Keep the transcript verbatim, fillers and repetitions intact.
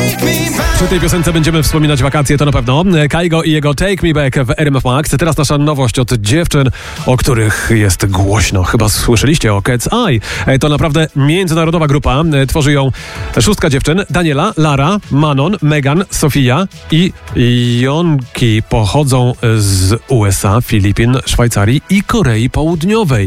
Przy tej piosence będziemy wspominać wakacje, to na pewno. Kaigo i jego Take Me Back w R M F Max. Teraz nasza nowość od dziewczyn, o których jest głośno. Chyba słyszeliście o Cat's Eye. To naprawdę międzynarodowa grupa. Tworzy ją szóstka dziewczyn. Daniela, Lara, Manon, Megan, Sofia i Jonki. Pochodzą z U S A, Filipin, Szwajcarii i Korei Południowej.